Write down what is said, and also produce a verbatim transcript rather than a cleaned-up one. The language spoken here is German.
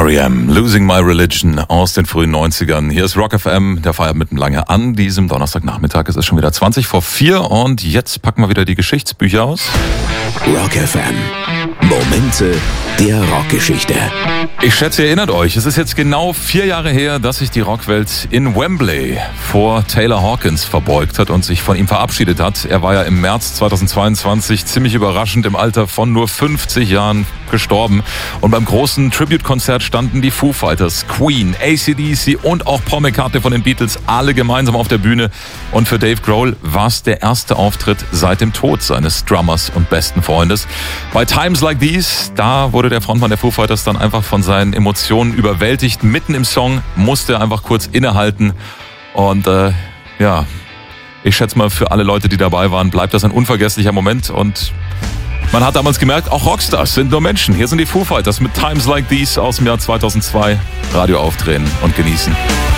R E M, Losing My Religion aus den frühen neunzigern. Hier ist Rock F M, der feiert mitten lange an diesem Donnerstagnachmittag. Es ist schon wieder zwanzig vor vier und jetzt packen wir wieder die Geschichtsbücher aus. Rock F M, Momente der Rockgeschichte. Ich schätze, ihr erinnert euch, es ist jetzt genau vier Jahre her, dass sich die Rockwelt in Wembley vor Taylor Hawkins verbeugt hat und sich von ihm verabschiedet hat. Er war ja im März zweitausendzweiundzwanzig ziemlich überraschend im Alter von nur fünfzig Jahren gestorben. Und beim großen Tribute-Konzert standen die Foo Fighters, Queen, A C D C und auch Paul McCartney von den Beatles alle gemeinsam auf der Bühne. Und für Dave Grohl war es der erste Auftritt seit dem Tod seines Drummers und besten Freundes. Bei Times Like These, da wurde der Frontmann der Foo Fighters dann einfach von seinen Emotionen überwältigt. Mitten im Song musste er einfach kurz innehalten. Und äh, ja, ich schätze mal, für alle Leute, die dabei waren, bleibt das ein unvergesslicher Moment. Und man hat damals gemerkt, auch Rockstars sind nur Menschen. Hier sind die Foo Fighters mit Times Like These aus dem Jahr zweitausendzwei. Radio aufdrehen und genießen.